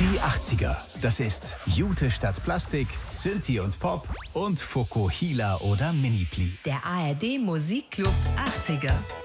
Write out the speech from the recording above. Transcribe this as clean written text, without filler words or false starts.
Die 80er. Das ist Jute statt Plastik, Synthie und Pop und Fokuhila oder Minipli. Der ARD Musikclub 80er.